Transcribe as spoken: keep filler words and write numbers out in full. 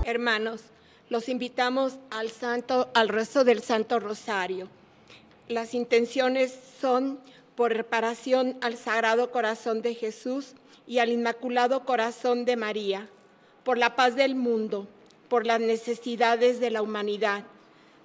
Hermanos, los invitamos al, santo, al rezo del Santo Rosario. Las intenciones son por reparación al Sagrado Corazón de Jesús y al Inmaculado Corazón de María, por la paz del mundo, por las necesidades de la humanidad,